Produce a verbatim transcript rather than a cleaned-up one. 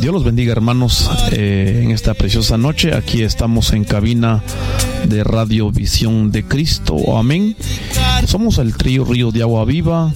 Dios los bendiga, hermanos, eh, en esta preciosa noche. Aquí estamos en cabina de Radio Visión de Cristo. Amén. Somos el trío Río de Agua Viva.